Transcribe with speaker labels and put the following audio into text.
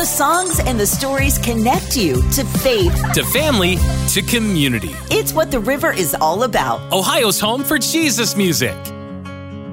Speaker 1: The songs and the stories connect you to faith,
Speaker 2: to family, to community.
Speaker 1: It's what the river is all about.
Speaker 2: Ohio's home for Jesus music.